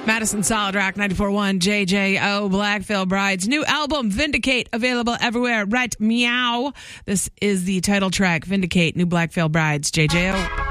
Madison Solid Rock 94.1 JJO Black Veil Brides. New album, Vindicate, available everywhere. Right, meow. This is the title track, Vindicate, New Black Veil Brides, JJO.